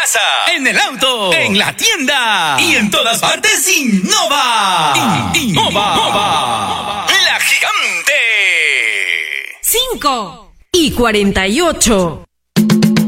casa, en el auto, en la tienda y en todas partes. Innova. Innova. La Gigante. 5:48.